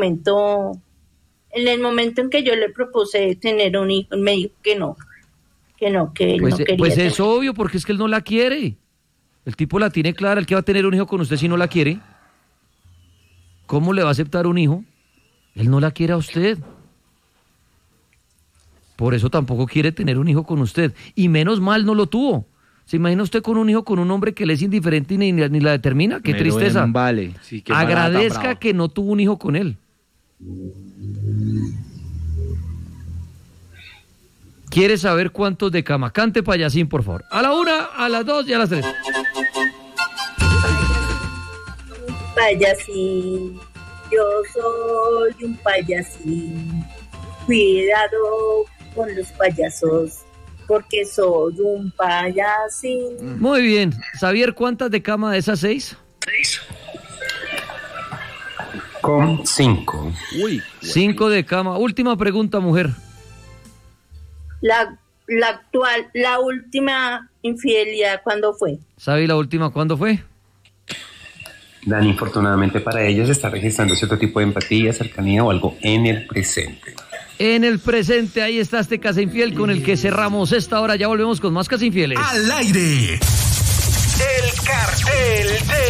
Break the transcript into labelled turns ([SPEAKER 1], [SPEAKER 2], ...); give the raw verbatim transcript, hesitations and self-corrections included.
[SPEAKER 1] momento, en el momento en que yo le propuse tener un hijo, él me dijo que no, que no, que él
[SPEAKER 2] Pues,
[SPEAKER 1] no quería.
[SPEAKER 2] pues es
[SPEAKER 1] tener.
[SPEAKER 2] obvio, porque es que él no la quiere. El tipo la tiene clara, el que va a tener un hijo con usted si no la quiere. ¿Cómo le va a aceptar un hijo? Él no la quiere a usted. Por eso tampoco quiere tener un hijo con usted. Y menos mal no lo tuvo. ¿Se imagina usted con un hijo con un hombre que le es indiferente y ni, ni la determina? ¡Qué
[SPEAKER 3] Mero
[SPEAKER 2] tristeza!
[SPEAKER 3] embale. Sí, qué
[SPEAKER 2] Agradezca
[SPEAKER 3] barata,
[SPEAKER 2] que no tuvo un hijo con él. ¿Quiere saber cuántos de cama? Cante payasín, por favor. A la una, a las dos y a las tres.
[SPEAKER 1] Payasín, yo soy un payasín. Cuidado con los payasos, porque soy un payasín.
[SPEAKER 2] Muy bien. Xavier, ¿cuántas de cama de esas seis?
[SPEAKER 4] Con cinco.
[SPEAKER 3] Uy.
[SPEAKER 2] Cinco de cama. Última pregunta, mujer.
[SPEAKER 1] La, la actual, la última infidelidad, ¿cuándo fue?
[SPEAKER 2] ¿Sabe la última cuándo fue?
[SPEAKER 4] Dani, infortunadamente para ellos está registrando cierto tipo de empatía, cercanía o algo en el presente.
[SPEAKER 2] En el presente, ahí está este Casa Infiel con el que cerramos esta hora. Ya volvemos con más Casa Infieles.
[SPEAKER 5] Al aire. El cartel de